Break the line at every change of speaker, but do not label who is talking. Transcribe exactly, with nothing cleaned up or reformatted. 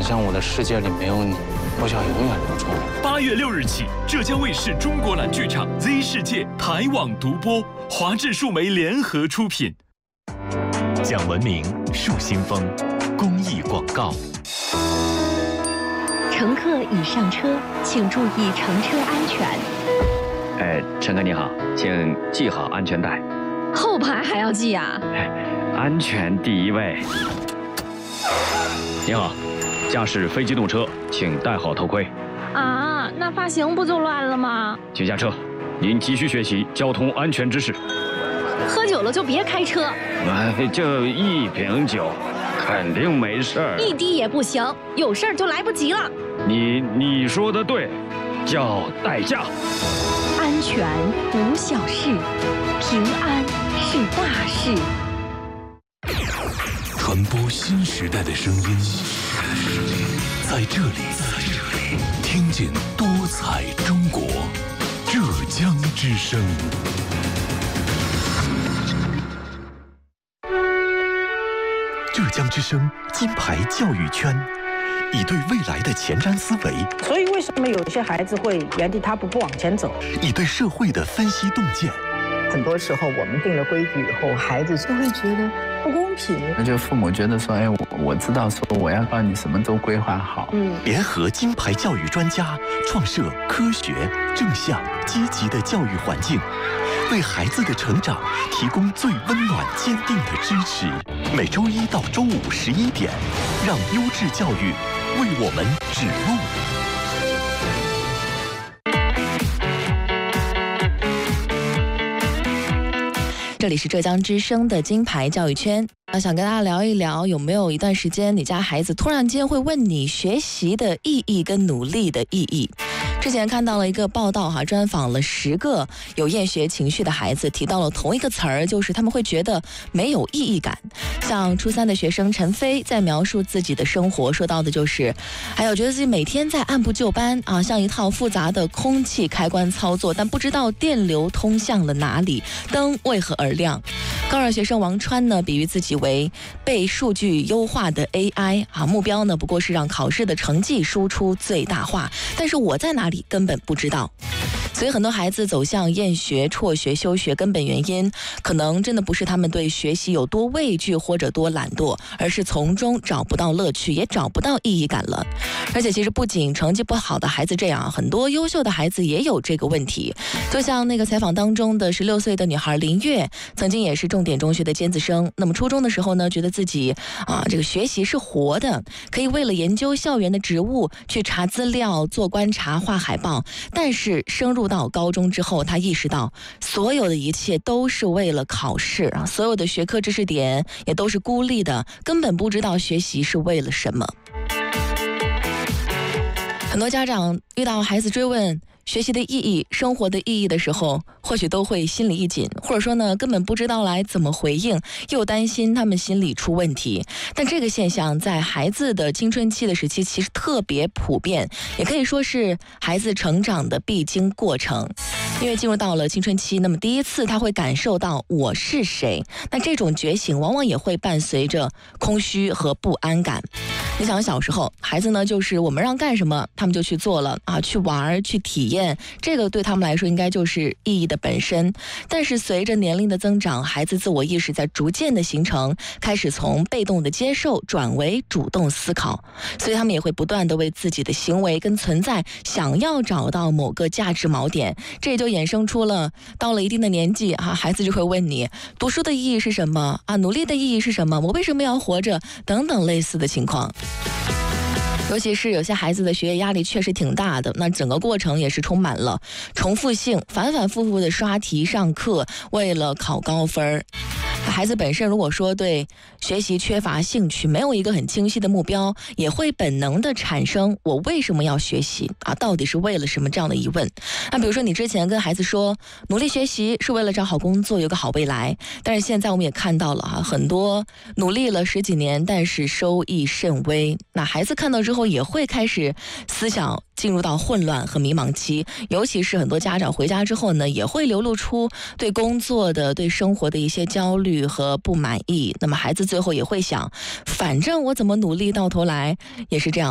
想象我的世界里没有你，我想永远留住你。
八月六日起，浙江卫视中国蓝剧场 Z 世界台网独播，华智数媒联合出品。讲文明树新风，公益广告。
乘客已上车，请注意乘车安全。
哎，乘客你好，请系好安全带。
后排还要系啊？
安全第一位。你好，驾驶非机动车，请戴好头盔。
啊，那发型不就乱了吗？
请下车，您继续学习交通安全知识。
喝酒了就别开车。
哎，就一瓶酒，肯定没事儿。
一滴也不行，有事儿就来不及了。
你你说的对，叫代驾。
安全无小事，平安是大事。
传播新时代的声音，在这里，听见多彩中国，浙江之声。浙江之声金牌教育圈，以对未来的前瞻思维，
所以为什么有些孩子会原地踏步不往前走？
以对社会的分析洞见。
很多时候我们定了规矩以后，孩子就会觉得不公平。
那就父母觉得说，哎，我我知道说我要帮你什么都规划好。
嗯，联合金牌教育专家，创设科学、正向、积极的教育环境，为孩子的成长提供最温暖、坚定的支持。每周一到周五十一点，让优质教育为我们指路。
这里是浙江之声的金牌教育圈，啊，想跟大家聊一聊，有没有一段时间你家孩子突然间会问你学习的意义跟努力的意义？之前看到了一个报道哈，专访了十个有厌学情绪的孩子，提到了同一个词儿，就是他们会觉得没有意义感。像初三的学生陈飞在描述自己的生活，说到的就是，还有觉得自己每天在按部就班啊，像一套复杂的空气开关操作，但不知道电流通向了哪里，灯为何而亮。高二学生王川呢，比喻自己为被数据优化的 A I 啊，目标呢不过是让考试的成绩输出最大化，但是我在哪里根本不知道。所以很多孩子走向厌学、辍学、休学，根本原因可能真的不是他们对学习有多畏惧或者多懒惰，而是从中找不到乐趣，也找不到意义感了。而且其实不仅成绩不好的孩子这样，很多优秀的孩子也有这个问题。就像那个采访当中的十六岁的女孩林月，曾经也是重点中学的尖子生。那么初中的时候呢，觉得自己啊这个学习是活的，可以为了研究校园的植物去查资料、做观察、画海报。但是升入到高中之后，他意识到所有的一切都是为了考试啊，所有的学科知识点也都是孤立的，根本不知道学习是为了什么。很多家长遇到孩子追问学习的意义、生活的意义的时候，或许都会心里一紧，或者说呢，根本不知道来怎么回应，又担心他们心里出问题。但这个现象在孩子的青春期的时期其实特别普遍，也可以说是孩子成长的必经过程。因为进入到了青春期，那么第一次他会感受到我是谁，那这种觉醒往往也会伴随着空虚和不安感。你想小时候孩子呢，就是我们让干什么他们就去做了啊，去玩去体验，这个对他们来说应该就是意义的本身。但是随着年龄的增长，孩子自我意识在逐渐的形成，开始从被动的接受转为主动思考，所以他们也会不断的为自己的行为跟存在想要找到某个价值锚点。这也就衍生出了到了一定的年纪啊，孩子就会问你读书的意义是什么啊，努力的意义是什么，我为什么要活着等等类似的情况。尤其是有些孩子的学业压力确实挺大的，那整个过程也是充满了重复性，反反复复的刷题上课，为了考高分。孩子本身如果说对学习缺乏兴趣，没有一个很清晰的目标，也会本能的产生我为什么要学习啊？到底是为了什么这样的疑问。那比如说你之前跟孩子说努力学习是为了找好工作，有个好未来，但是现在我们也看到了啊，很多努力了十几年，但是收益甚微。那孩子看到之后也会开始思想进入到混乱和迷茫期，尤其是很多家长回家之后呢，也会流露出对工作的、对生活的一些焦虑和不满意。那么孩子最后也会想，反正我怎么努力到头来也是这样。